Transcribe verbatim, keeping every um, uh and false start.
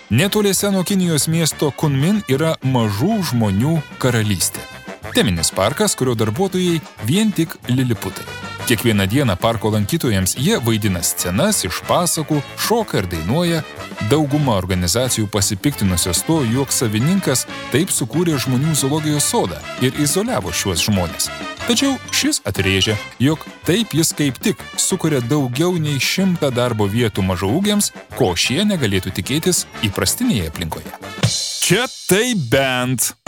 Netoliese nuo Kinijos miesto Kunmin yra mažų žmonių karalystė. Teminis parkas, kurio darbuotojai vien tik liliputai. Kiekvieną dieną parko lankytojams jie vaidina scenas iš pasakų, šoka ir dainuoja. Dauguma organizacijų pasipiktinusios to, jog savininkas taip sukūrė žmonių zoologijos sodą ir izoliavo šiuos žmones. Tačiau šis atrėžia, jog taip jis kaip tik sukuria daugiau nei šimtą darbo vietų mažaūgiams, ko šie negalėtų tikėtis įprastinėje aplinkoje. Čia tai bent.